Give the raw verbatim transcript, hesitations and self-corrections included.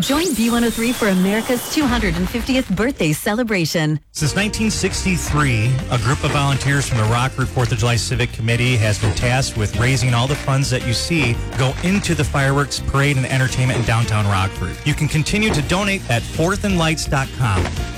Join B one oh three for America's two hundred fiftieth birthday celebration. Since nineteen sixty-three, a group of volunteers from the Rockford fourth of July Civic Committee has been tasked with raising all the funds that you see go into the fireworks, parade, and entertainment in downtown Rockford. You can continue to donate at fourth and lights dot com.